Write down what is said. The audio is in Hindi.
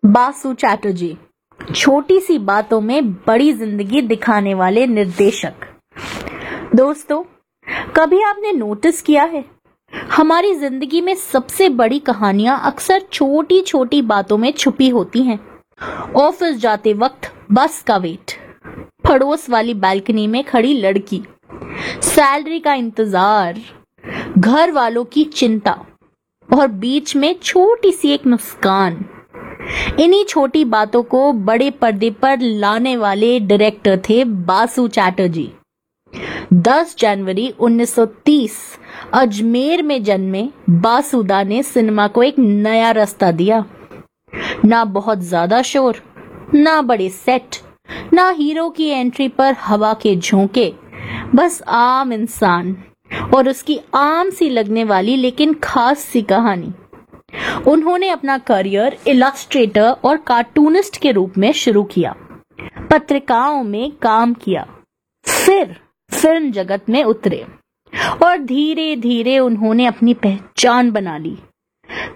बासु चैटर्जी, छोटी सी बातों में बड़ी जिंदगी दिखाने वाले निर्देशक। दोस्तों, कभी आपने नोटिस किया है, हमारी जिंदगी में सबसे बड़ी कहानियां अक्सर छोटी छोटी बातों में छुपी होती हैं। ऑफिस जाते वक्त बस का वेट, पड़ोस वाली बालकनी में खड़ी लड़की, सैलरी का इंतजार, घर वालों की चिंता और बीच में छोटी सी एक मुस्कान। इन्हीं छोटी बातों को बड़े पर्दे पर लाने वाले डायरेक्टर थे बासु चैटर्जी। 10 जनवरी 1930 अजमेर में जन्मे बासुदा ने सिनेमा को एक नया रास्ता दिया। ना बहुत ज्यादा शोर, ना बड़े सेट, ना हीरो की एंट्री पर हवा के झोंके, बस आम इंसान और उसकी आम सी लगने वाली लेकिन खास सी कहानी। उन्होंने अपना करियर इलस्ट्रेटर और कार्टूनिस्ट के रूप में शुरू किया, पत्रिकाओं में काम किया, फिर फिल्म जगत में उतरे और धीरे धीरे उन्होंने अपनी पहचान बना ली।